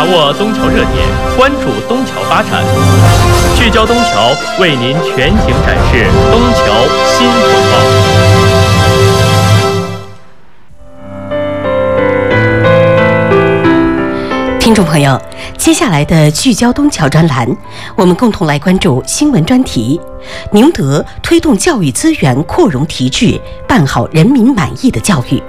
把握东桥热点，关注东桥发展，聚焦东桥，为您全景展示东桥新风貌。 听众朋友，接下来的聚焦东桥专栏，我们共同来关注新闻专题：宁德推动教育资源扩容提质，办好人民满意的教育。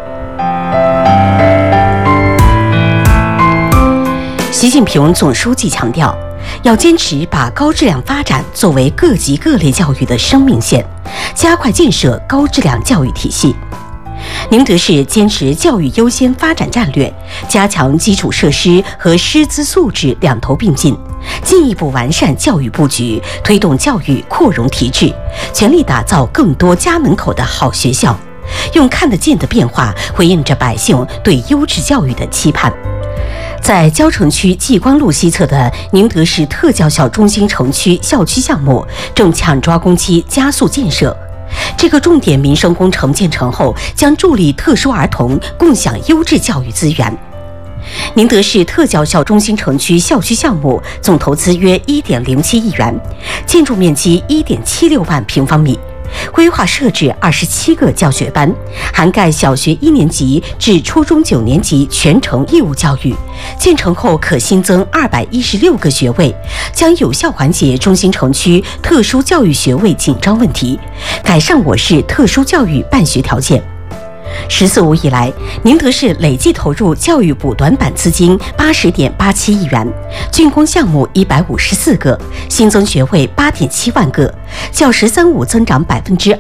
习近平总书记强调，要坚持把高质量发展作为各级各类教育的生命线，加快建设高质量教育体系。宁德市坚持教育优先发展战略，加强基础设施和师资素质两头并进，进一步完善教育布局，推动教育扩容提质，全力打造更多家门口的好学校，用看得见的变化回应着百姓对优质教育的期盼。在蕉城区继光路西侧的宁德市特教校中心城区校区项目正抢抓工期，加速建设。这个重点民生工程建成后，将助力特殊儿童共享优质教育资源。宁德市特教校中心城区校区项目总投资约1.07亿元，建筑面积1.76万平方米，规划设置27个教学班，涵盖小学1年级至初中9年级全程义务教育。建成后可新增216个学位，将有效缓解中心城区特殊教育学位紧张问题，改善我市特殊教育办学条件。“14五”以来，宁德市累计投入教育补短板资金80.87亿元，竣工项目154个，新增学位8.7万个，较“13五”增长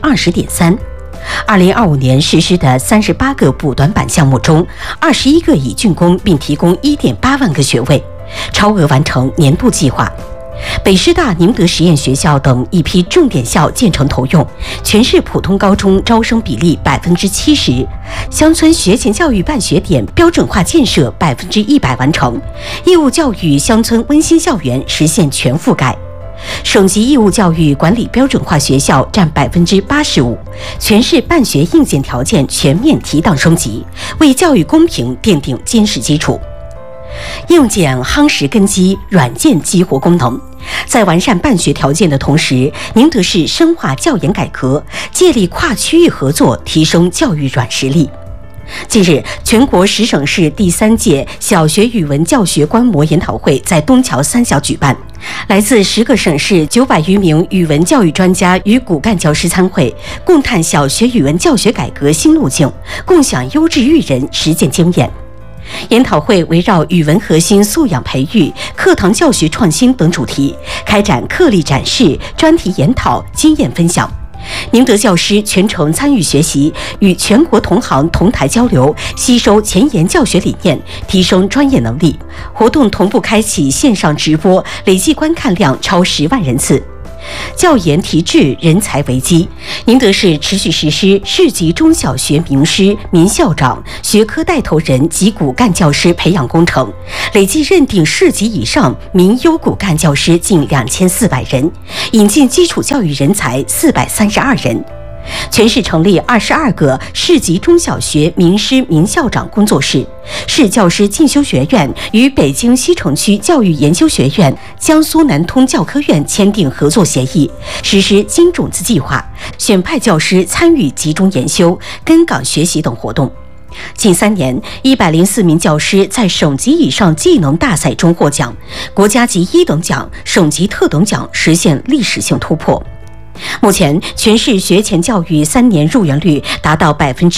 20.3%。2025年实施的38个补短板项目中，21个已竣工并提供1.8万个学位，超额完成年度计划。北师大宁德实验学校等一批重点校建成投用，全市普通高中招生比例70%，乡村学前教育办学点标准化建设100%完成，义务教育乡村温馨校园实现全覆盖。省级义务教育管理标准化学校占85%，全市办学硬件条件全面提档升级，为教育公平奠定坚实基础。硬件夯实根基，软件激活功能。在完善办学条件的同时，宁德市深化教研改革，借力跨区域合作，提升教育软实力。近日，全国10省市第3届小学语文教学观摩研讨会在东桥3小举办，来自10个省市900余名语文教育专家与骨干教师参会，共探小学语文教学改革新路径，共享优质育人实践经验。研讨会围绕语文核心素养培育、课堂教学创新等主题，开展课例展示、专题研讨、经验分享。宁德教师全程参与学习，与全国同行同台交流，吸收前沿教学理念，提升专业能力。活动同步开启线上直播，累计观看量超10万人次。教研提质，人才为基。宁德市持续实施市级中小学名师、民校长、学科带头人及骨干教师培养工程，累计认定市级以上民优骨干教师近2400人，引进基础教育人才432人。全市成立22个市级中小学名师民校长工作室，市教师进修学院与北京西城区教育研究学院、江苏南通教科院签订合作协议，实施金种子计划，选派教师参与集中研修、跟岗学习等活动。近3年，104名教师在省级以上技能大赛中获奖，国家级1等奖、省级特等奖实现历史性突破。目前，全市学前教育3年入园率达到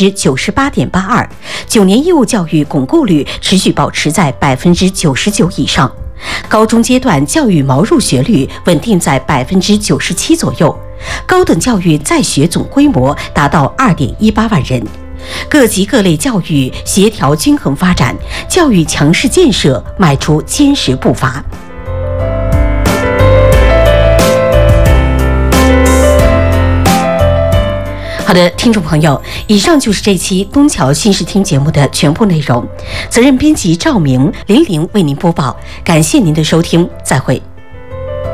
98.82%，9年义务教育巩固率持续保持在99%以上，高中阶段教育毛入学率稳定在97%左右，高等教育在学总规模达到2.18万人。各级各类教育协调均衡发展，教育强势建设迈出坚实步伐。好的，听众朋友，以上就是这期东桥新视听节目的全部内容。责任编辑赵明、林玲为您播报，感谢您的收听，再会。